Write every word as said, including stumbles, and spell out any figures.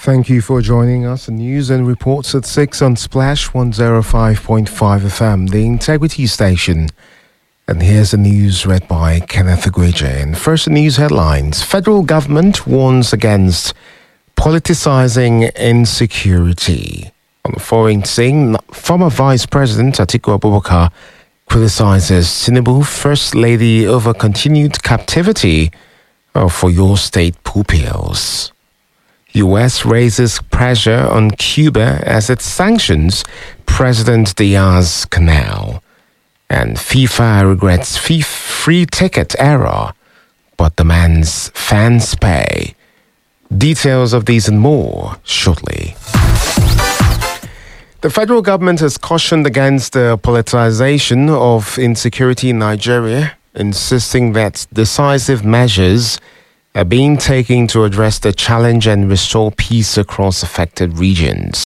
Thank you for joining us. News and reports at six on Splash one oh five point five F M, the Integrity Station. And here's the news read by Kenneth Agweje. And first, the news headlines. Federal government warns against politicizing insecurity. On the foreign scene, former Vice President Atiku Abubakar criticizes Tinubu First Lady over continued captivity for your state pupils. U S raises pressure on Cuba as it sanctions President Diaz-Canel. And FIFA regrets FIFA free ticket error, but demands fans pay. Details of these and more shortly. The federal government has cautioned against the politicization of insecurity in Nigeria, insisting that decisive measures are being taken to address the challenge and restore peace across affected regions.